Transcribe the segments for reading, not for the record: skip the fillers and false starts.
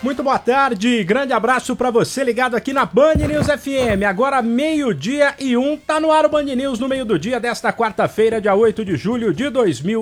Muito boa tarde, grande abraço pra você ligado aqui na Band News FM. Agora 12:01, tá no ar o Band News no meio do dia desta quarta-feira, dia 8 de julho de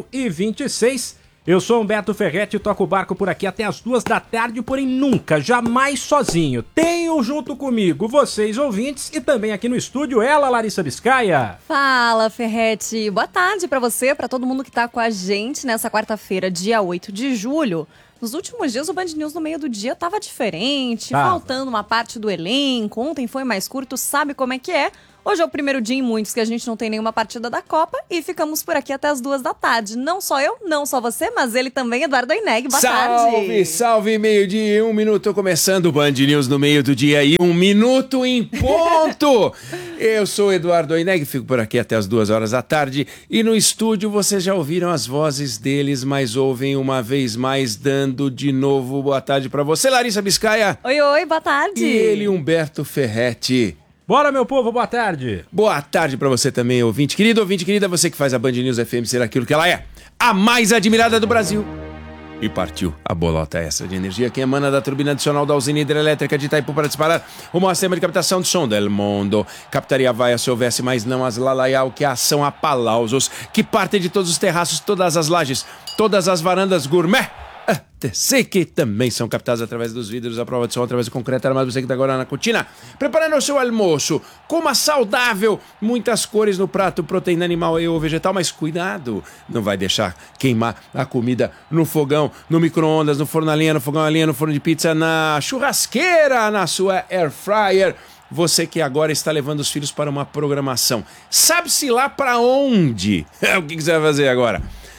2026. Eu sou Humberto Ferretti e toco o barco por aqui até as 2 da tarde, porém nunca, jamais sozinho. Tenho junto comigo vocês ouvintes e também aqui no estúdio ela, Larissa Biscaia. Fala, Ferretti. Boa tarde pra você, pra todo mundo que tá com a gente nessa quarta-feira, dia 8 de julho. Nos últimos dias o Band News no meio do dia tava diferente, faltando uma parte do elenco. Ontem foi mais curto, sabe como é que é? Hoje é o primeiro dia em muitos que a gente não tem nenhuma partida da Copa e ficamos por aqui até as 2 da tarde. Não só eu, não só você, mas ele também, Eduardo Oineg. Boa tarde. Salve, salve, meio-dia e 1 minuto, começando o Band News no meio do dia e 1 minuto em ponto. Eu sou o Eduardo Oineg, fico por aqui até as 2 horas da tarde e no estúdio vocês já ouviram as vozes deles, mas ouvem uma vez mais, dando de novo boa tarde pra você, Larissa Biscaia. Oi, boa tarde. E ele, Humberto Ferretti. Bora, meu povo, boa tarde. Boa tarde pra você também, ouvinte querido, você que faz a Band News FM ser aquilo que ela é, a mais admirada do Brasil. E partiu a bolota essa de energia que emana da turbina adicional da usina hidrelétrica de Itaipu para disparar o maior sistema de captação de som del mundo. Captaria vaia se houvesse, mas não as lalaial, que a ação a palausos, que partem de todos os terraços, todas as lajes, todas as varandas gourmet. Sei que também são captados através dos vidros, a prova de som através do concreto armado. Você que está agora na cortina, preparando o seu almoço, coma saudável, muitas cores no prato, proteína animal e ou vegetal, mas cuidado, não vai deixar queimar a comida no fogão, no micro-ondas, no forno a lenha, no fogão a lenha, no forno de pizza, na churrasqueira, na sua air fryer. Você que agora está levando os filhos para uma programação, sabe-se lá para onde? O que você vai fazer agora?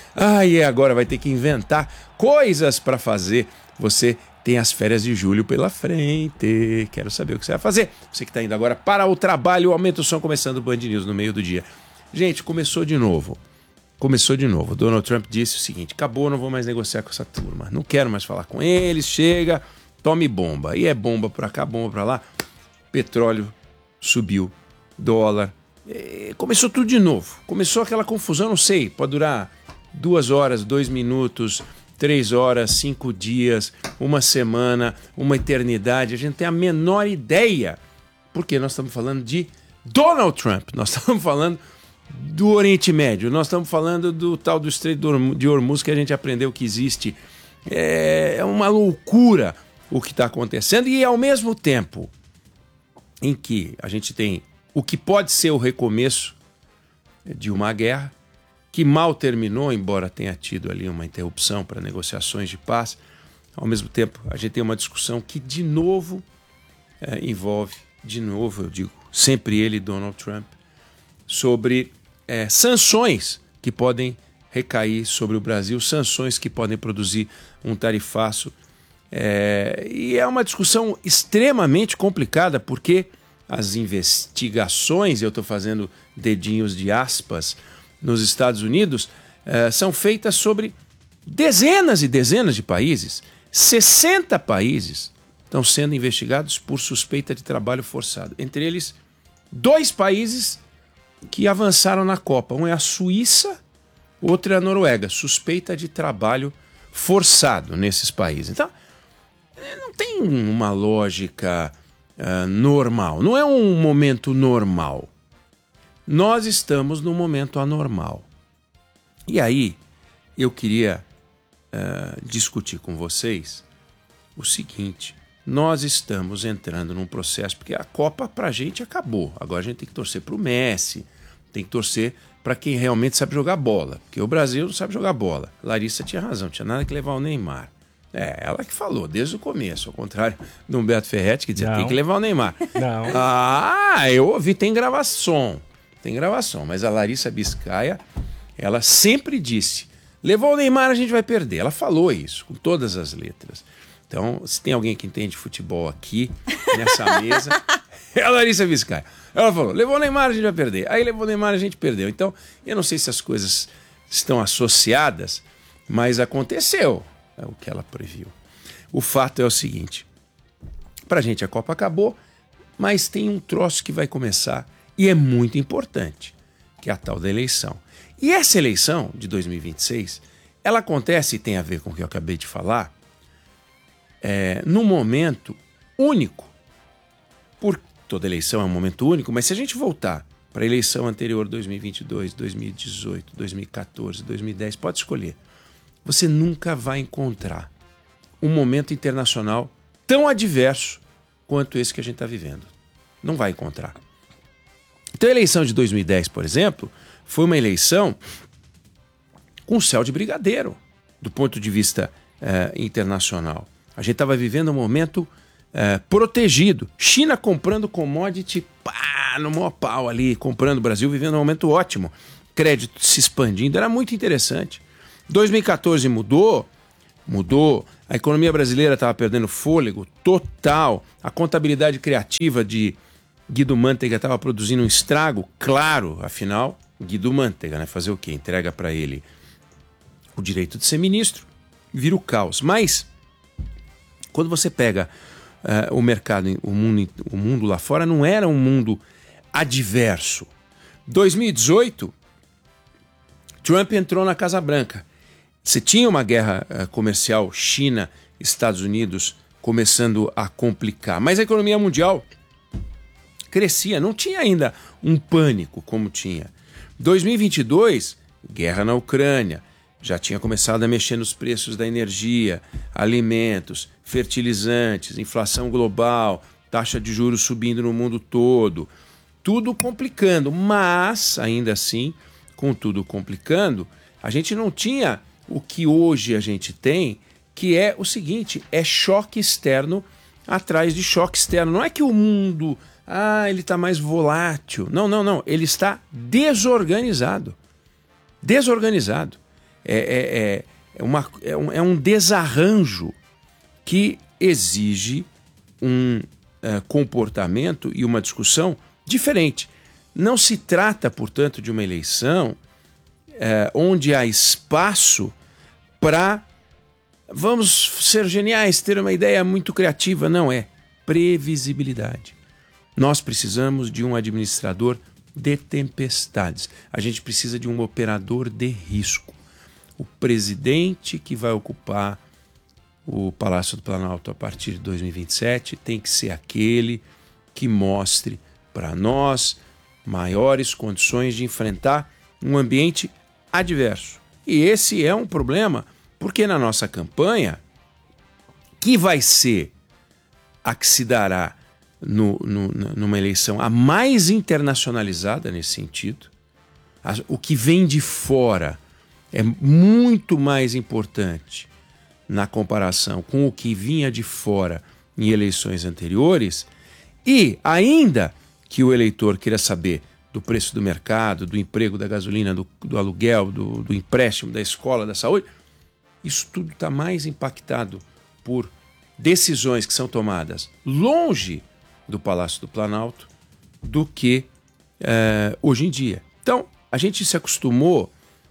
E agora vai ter que inventar coisas para fazer. Você tem as férias de julho pela frente. Quero saber o que você vai fazer. Você que está indo agora para o trabalho, aumenta o som, começando o Band News no meio do dia. Gente, começou de novo. Donald Trump disse o seguinte: acabou, não vou mais negociar com essa turma. Não quero mais falar com eles, chega, tome bomba. E é bomba para cá, bomba para lá. Petróleo subiu, dólar. Começou tudo de novo. Começou aquela confusão, não sei, pode durar 2 horas, 2 minutos, 3 horas, 5 dias, uma semana, uma eternidade. A gente tem a menor ideia, porque nós estamos falando de Donald Trump, nós estamos falando do Oriente Médio, nós estamos falando do tal do Estreito de Hormuz que a gente aprendeu que existe. É uma loucura o que está acontecendo e ao mesmo tempo em que a gente tem o que pode ser o recomeço de uma guerra, que mal terminou, embora tenha tido ali uma interrupção para negociações de paz. Ao mesmo tempo, a gente tem uma discussão que, de novo, envolve, eu digo, sempre ele, Donald Trump, sobre sanções que podem recair sobre o Brasil, sanções que podem produzir um tarifaço. E é uma discussão extremamente complicada, porque as investigações, eu estou fazendo dedinhos de aspas, nos Estados Unidos, são feitas sobre dezenas e dezenas de países. 60 países estão sendo investigados por suspeita de trabalho forçado. Entre eles, 2 países que avançaram na Copa. Um é a Suíça, outro é a Noruega. Suspeita de trabalho forçado nesses países. Então, não tem uma lógica normal. Não é um momento normal. Nós estamos num momento anormal. E aí, eu queria discutir com vocês o seguinte: nós estamos entrando num processo, porque a Copa pra gente acabou. Agora a gente tem que torcer pro Messi, tem que torcer para quem realmente sabe jogar bola, porque o Brasil não sabe jogar bola. Larissa tinha razão, não tinha nada que levar o Neymar. Ela que falou desde o começo, ao contrário do Humberto Ferretti, que dizia tem que levar o Neymar. Não. Eu ouvi, tem gravação, mas a Larissa Biscaia, ela sempre disse: levou o Neymar, a gente vai perder. Ela falou isso, com todas as letras. Então, se tem alguém que entende futebol aqui, nessa mesa, é a Larissa Biscaia. Ela falou: levou o Neymar, a gente vai perder. Aí levou o Neymar, a gente perdeu. Então, eu não sei se as coisas estão associadas, mas aconteceu o que ela previu. O fato é o seguinte: pra gente a Copa acabou, mas tem um troço que vai começar e é muito importante, que é a tal da eleição. E essa eleição de 2026, ela acontece e tem a ver com o que eu acabei de falar, num momento único. Toda eleição é um momento único, mas se a gente voltar para a eleição anterior, 2022, 2018, 2014, 2010, pode escolher. Você nunca vai encontrar um momento internacional tão adverso quanto esse que a gente está vivendo. Não vai encontrar. Então a eleição de 2010, por exemplo, foi uma eleição com céu de brigadeiro, do ponto de vista internacional. A gente estava vivendo um momento protegido. China comprando commodity, no maior pau ali, comprando o Brasil, vivendo um momento ótimo. Crédito se expandindo, era muito interessante. 2014 mudou, a economia brasileira estava perdendo fôlego total, a contabilidade criativa de Guido Mantega estava produzindo um estrago, claro, afinal, Guido Mantega, né? Fazer o quê? Entrega para ele o direito de ser ministro, vira o caos. Mas, quando você pega o mercado, o mundo lá fora, não era um mundo adverso. 2018, Trump entrou na Casa Branca. Você tinha uma guerra comercial China-Estados Unidos começando a complicar, mas a economia mundial crescia, não tinha ainda um pânico como tinha. 2022, guerra na Ucrânia, já tinha começado a mexer nos preços da energia, alimentos, fertilizantes, inflação global, taxa de juros subindo no mundo todo, tudo complicando, mas ainda assim, com tudo complicando, a gente não tinha o que hoje a gente tem, que é o seguinte, é choque externo atrás de choque externo. Não é que o mundo, ele está mais volátil. Não. Ele está desorganizado. Desorganizado. É um desarranjo que exige um comportamento e uma discussão diferente. Não se trata, portanto, de uma eleição onde há espaço para, vamos ser geniais, ter uma ideia muito criativa. Não, é previsibilidade. Nós precisamos de um administrador de tempestades. A gente precisa de um operador de risco. O presidente que vai ocupar o Palácio do Planalto a partir de 2027 tem que ser aquele que mostre para nós maiores condições de enfrentar um ambiente adverso. E esse é um problema, porque na nossa campanha, que vai ser a que se dará numa eleição a mais internacionalizada nesse sentido, o que vem de fora é muito mais importante na comparação com o que vinha de fora em eleições anteriores, e ainda que o eleitor queira saber do preço do mercado, do emprego, da gasolina, do aluguel, do empréstimo, da escola, da saúde, isso tudo está mais impactado por decisões que são tomadas longe do Palácio do Planalto do que hoje em dia. Então, a gente se acostumou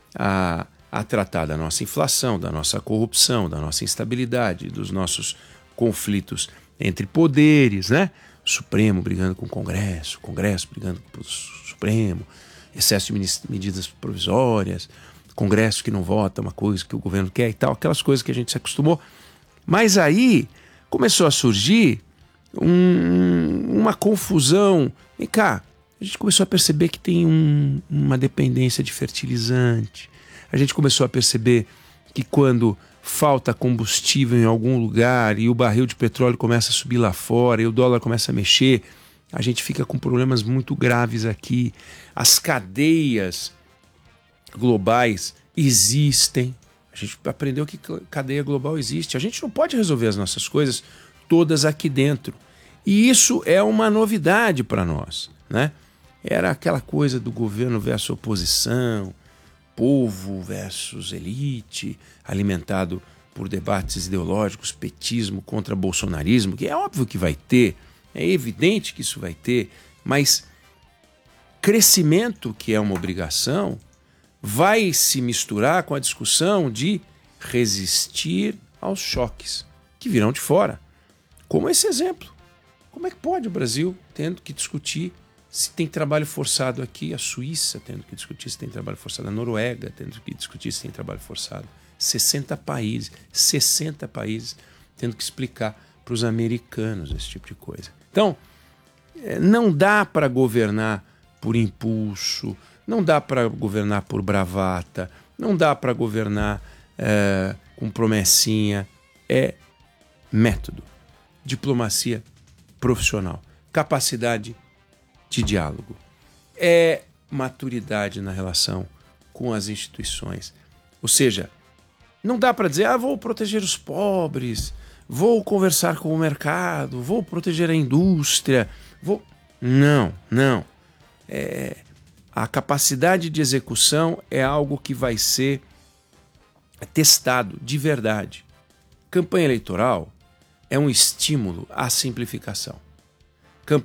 a tratar da nossa inflação, da nossa corrupção, da nossa instabilidade, dos nossos conflitos entre poderes, né? Supremo brigando com o Congresso brigando com o Supremo, excesso de medidas provisórias, Congresso que não vota uma coisa que o governo quer e tal, aquelas coisas que a gente se acostumou. Mas aí começou a surgir uma confusão. Vem cá, a gente começou a perceber que tem uma dependência de fertilizante. A gente começou a perceber que quando falta combustível em algum lugar e o barril de petróleo começa a subir lá fora e o dólar começa a mexer, a gente fica com problemas muito graves aqui. As cadeias globais existem. A gente aprendeu que cadeia global existe. A gente não pode resolver as nossas coisas todas aqui dentro. E isso é uma novidade para nós, né? Era aquela coisa do governo versus oposição, povo versus elite, alimentado por debates ideológicos, petismo contra bolsonarismo, que é óbvio que vai ter, é evidente que isso vai ter, mas crescimento, que é uma obrigação, vai se misturar com a discussão de resistir aos choques que virão de fora. Como esse exemplo. Como é que pode o Brasil tendo que discutir se tem trabalho forçado aqui, a Suíça tendo que discutir se tem trabalho forçado, a Noruega tendo que discutir se tem trabalho forçado. 60 países tendo que explicar para os americanos esse tipo de coisa. Então, não dá para governar por impulso, não dá para governar por bravata, não dá para governar com promessinha. É método, diplomacia profissional, capacidade de diálogo, é maturidade na relação com as instituições. Ou seja, não dá para dizer, vou proteger os pobres, vou conversar com o mercado, vou proteger a indústria, vou... Não. A capacidade de execução é algo que vai ser testado de verdade. Campanha eleitoral é um estímulo à simplificação.